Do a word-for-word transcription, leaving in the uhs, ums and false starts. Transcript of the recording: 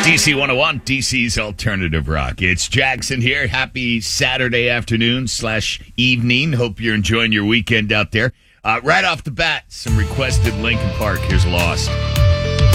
D C one oh one, D C's Alternative Rock. It's Jackson here. Happy Saturday afternoon slash evening. Hope you're enjoying your weekend out there. Uh, right off the bat, some requested Linkin Park. Here's Lost.